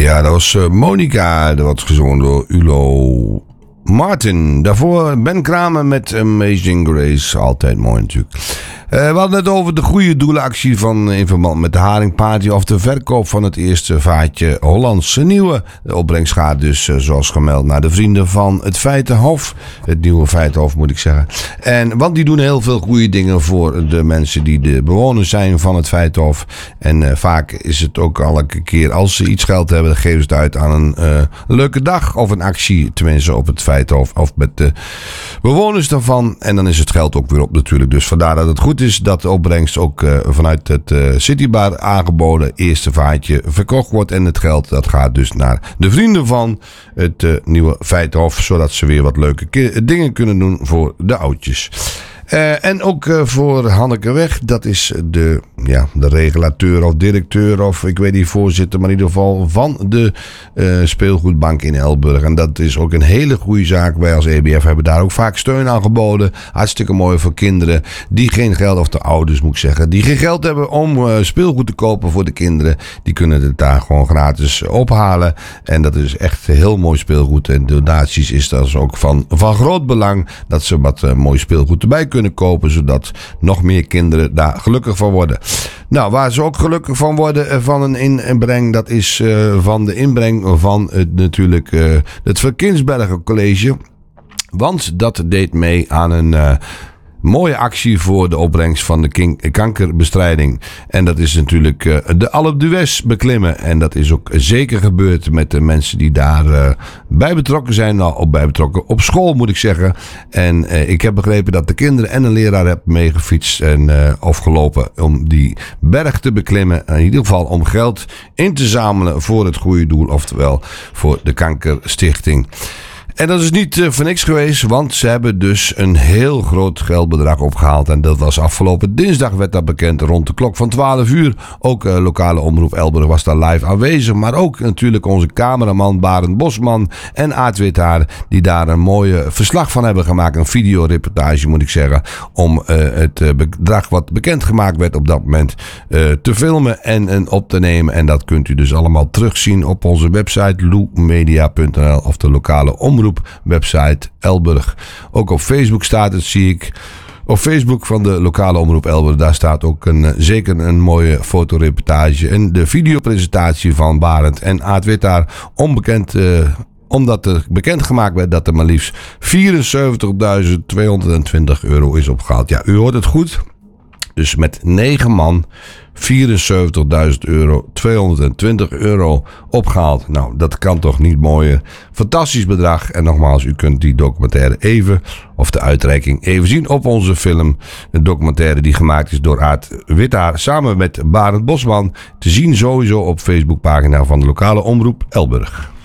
Ja, dat was Monica. Dat was gezongen door Ulo Martin. Daarvoor Ben Kramer met Amazing Grace. Altijd mooi natuurlijk. We hadden het over de goede doelenactie in verband met de Haringparty of de verkoop van het eerste vaatje Hollandse Nieuwe. De opbrengst gaat dus zoals gemeld naar de vrienden van het Feitenhof. Het nieuwe Feitenhof moet ik zeggen. Want die doen heel veel goede dingen voor de mensen die de bewoners zijn van het Feitenhof. En vaak is het ook elke keer als ze iets geld hebben, dan geven ze het uit aan een leuke dag of een actie. Tenminste op het Feitenhof of met de bewoners daarvan. En dan is het geld ook weer op natuurlijk. Dus vandaar dat het goed is dat de opbrengst ook vanuit het Citybar aangeboden eerste vaatje verkocht wordt. En het geld dat gaat dus naar de vrienden van het nieuwe Feitenhof. Zodat ze weer wat leuke dingen kunnen doen voor de oudjes. En ook voor Hanneke Weg, dat is de regulateur of directeur of ik weet niet voorzitter, maar in ieder geval van de speelgoedbank in Elburg. En dat is ook een hele goede zaak. Wij als EBF hebben daar ook vaak steun aan geboden. Hartstikke mooi voor kinderen die geen geld, of de ouders moet ik zeggen, die geen geld hebben om speelgoed te kopen voor de kinderen. Die kunnen het daar gewoon gratis ophalen. En dat is echt heel mooi speelgoed. En donaties is dat ook van groot belang dat ze wat mooi speelgoed erbij kunnen kopen, zodat nog meer kinderen daar gelukkig van worden. Nou, waar ze ook gelukkig van worden van een inbreng, dat is van de inbreng van het Verkinsbergen College. Want dat deed mee aan een mooie actie voor de opbrengst van de kankerbestrijding. En dat is natuurlijk de Alpe d'Huez beklimmen. En dat is ook zeker gebeurd met de mensen die daar bij betrokken zijn. Bij betrokken op school moet ik zeggen. En ik heb begrepen dat de kinderen en een leraar hebben meegefietst of gelopen om die berg te beklimmen. In ieder geval om geld in te zamelen voor het goede doel. Oftewel voor de Kankerstichting. En dat is niet voor niks geweest, want ze hebben dus een heel groot geldbedrag opgehaald. En dat was afgelopen dinsdag, werd dat bekend, rond de klok van 12 uur. Ook lokale omroep Elburg was daar live aanwezig. Maar ook natuurlijk onze cameraman Barend Bosman en Aart Withaar, die daar een mooie verslag van hebben gemaakt. Een videoreportage moet ik zeggen. Om het bedrag wat bekendgemaakt werd op dat moment te filmen en op te nemen. En dat kunt u dus allemaal terugzien op onze website loemedia.nl of de lokale omroep website Elburg. Ook op Facebook staat het, zie ik. Op Facebook van de lokale omroep Elburg, daar staat ook zeker een mooie fotoreportage en de videopresentatie van Barend en Aart Withaar, omdat er bekendgemaakt werd dat er maar liefst €74.220 is opgehaald. Ja, u hoort het goed. Dus met 9 man €74.220 opgehaald. Nou, dat kan toch niet mooier. Fantastisch bedrag. En nogmaals, u kunt die documentaire of de uitreiking even zien op onze film. Een documentaire die gemaakt is door Aart Withaar samen met Barend Bosman. Te zien sowieso op Facebookpagina van de lokale omroep Elburg.